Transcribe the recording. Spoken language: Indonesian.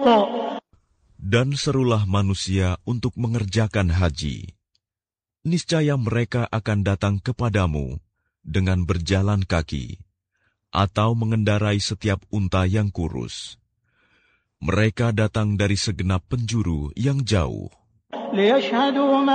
Dan serulah manusia untuk mengerjakan haji. Niscaya mereka akan datang kepadamu dengan berjalan kaki, atau mengendarai setiap unta yang kurus. Mereka datang dari segenap penjuru yang jauh.